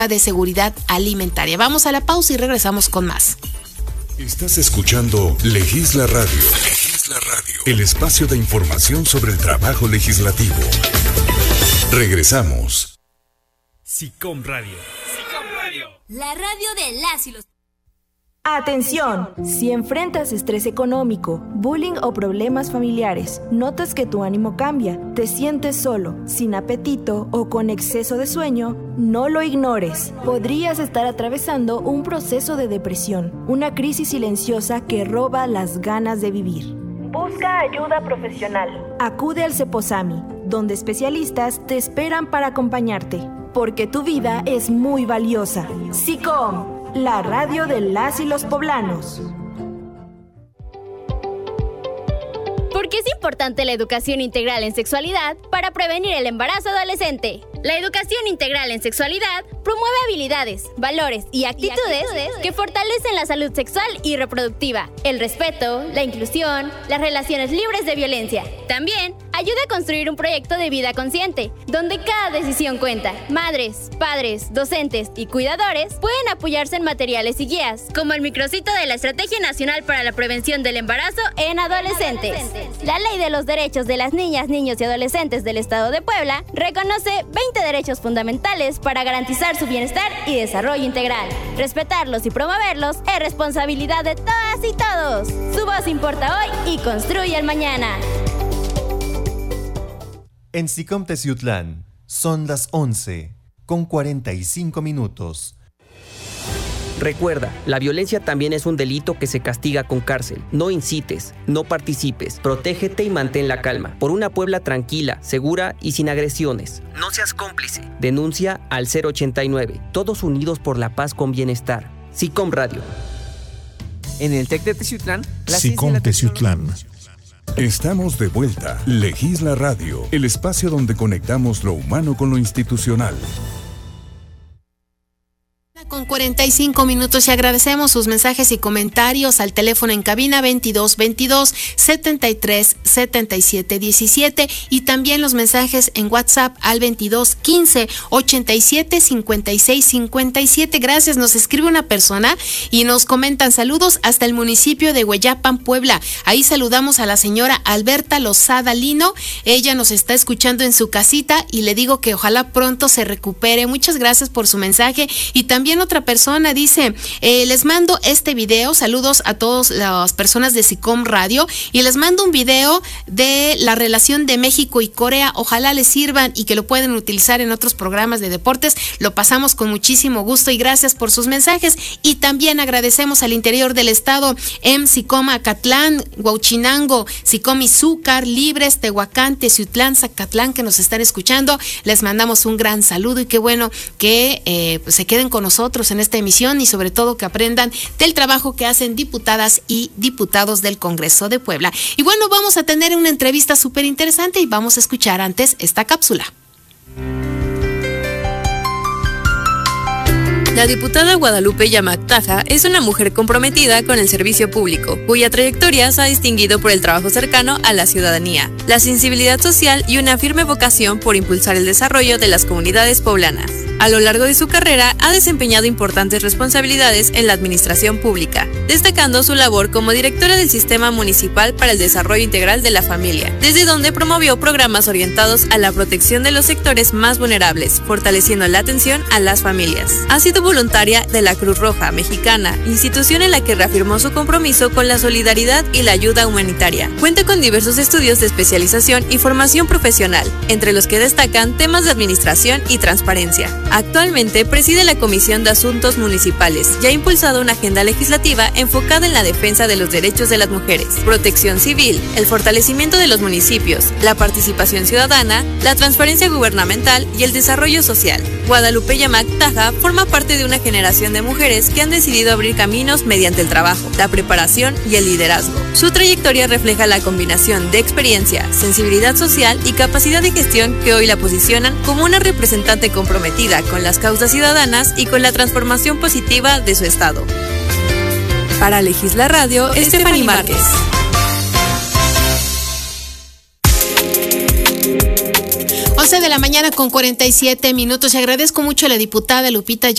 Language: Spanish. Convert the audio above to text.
de seguridad alimentaria. Vamos a la pausa y regresamos con más. Estás escuchando Legisla Radio. Legisla Radio. El espacio de información sobre el trabajo legislativo. Regresamos. SICOM Radio. SICOM Radio. La radio de las y los... Atención, si enfrentas estrés económico, bullying o problemas familiares, notas que tu ánimo cambia, te sientes solo, sin apetito o con exceso de sueño, no lo ignores. Podrías estar atravesando un proceso de depresión, una crisis silenciosa que roba las ganas de vivir. Busca ayuda profesional. Acude al Ceposami, donde especialistas te esperan para acompañarte, porque tu vida es muy valiosa. SICOM, la radio de las y los poblanos. ¿Por qué es importante la educación integral en sexualidad para prevenir el embarazo adolescente? La educación integral en sexualidad promueve habilidades, valores y actitudes que fortalecen la salud sexual y reproductiva, el respeto, la inclusión, las relaciones libres de violencia. También ayuda a construir un proyecto de vida consciente, donde cada decisión cuenta. Madres, padres, docentes y cuidadores pueden apoyarse en materiales y guías, como el micrositio de la Estrategia Nacional para la Prevención del Embarazo en Adolescentes. La Ley de los Derechos de las Niñas, Niños y Adolescentes del Estado de Puebla reconoce 20 derechos fundamentales para garantizar su bienestar y desarrollo integral. Respetarlos y promoverlos es responsabilidad de todas y todos. Su voz importa hoy y construye el mañana. En SICOM Teciutlán son las 11:45. Recuerda, la violencia también es un delito que se castiga con cárcel. No incites, no participes, protégete y mantén la calma. Por una Puebla tranquila, segura y sin agresiones. No seas cómplice. Denuncia al 089. Todos unidos por la paz con bienestar. SICOM Radio. En el TEC de Teciutlán, SICOM Teciutlán. Estamos de vuelta. Legisla Radio, el espacio donde conectamos lo humano con lo institucional. Con 45 minutos y agradecemos sus mensajes y comentarios al teléfono en cabina 2222 73 77 17 y también los mensajes en WhatsApp al 2215 87 56 57. Gracias, nos escribe una persona y nos comentan saludos hasta el municipio de Hueyapan, Puebla. Ahí saludamos a la señora Alberta Lozada Lino. Ella nos está escuchando en su casita y le digo que ojalá pronto se recupere. Muchas gracias por su mensaje. Y también otra persona dice, les mando este video, saludos a todas las personas de SICOM Radio y les mando un video de la relación de México y Corea, ojalá les sirvan y que lo pueden utilizar en otros programas de deportes, lo pasamos con muchísimo gusto y gracias por sus mensajes y también agradecemos al interior del estado, en SICOM Acatlán, Huauchinango, SICOM Izúcar, Libres, Tehuacán, Teciutlán, Zacatlán que nos están escuchando, les mandamos un gran saludo y qué bueno que pues se queden con nosotros en esta emisión y sobre todo que aprendan del trabajo que hacen diputadas y diputados del Congreso de Puebla. Y bueno, vamos a tener una entrevista súper interesante y vamos a escuchar antes esta cápsula. La diputada Guadalupe Yamac Taja es una mujer comprometida con el servicio público, cuya trayectoria se ha distinguido por el trabajo cercano a la ciudadanía, la sensibilidad social y una firme vocación por impulsar el desarrollo de las comunidades poblanas. A lo largo de su carrera ha desempeñado importantes responsabilidades en la administración pública, destacando su labor como directora del Sistema Municipal para el Desarrollo Integral de la Familia, desde donde promovió programas orientados a la protección de los sectores más vulnerables, fortaleciendo la atención a las familias. Ha sido voluntaria de la Cruz Roja Mexicana, institución en la que reafirmó su compromiso con la solidaridad y la ayuda humanitaria. Cuenta con diversos estudios de especialización y formación profesional, entre los que destacan temas de administración y transparencia. Actualmente preside la Comisión de Asuntos Municipales y ha impulsado una agenda legislativa enfocada en la defensa de los derechos de las mujeres, protección civil, el fortalecimiento de los municipios, la participación ciudadana, la transparencia gubernamental y el desarrollo social. Guadalupe Yamac Taja forma parte de una generación de mujeres que han decidido abrir caminos mediante el trabajo, la preparación y el liderazgo. Su trayectoria refleja la combinación de experiencia, sensibilidad social y capacidad de gestión que hoy la posicionan como una representante comprometida con las causas ciudadanas y con la transformación positiva de su estado. Para Legisla Radio, Estefany Márquez. 11 de la mañana con 47 minutos. Y agradezco mucho a la diputada Lupita